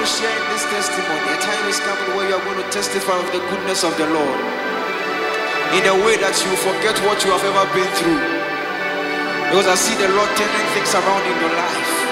sharing this testimony, a time is coming where you are going to testify of the goodness of the Lord in a way that you forget what you have ever been through. Because I see the Lord turning things around in your life.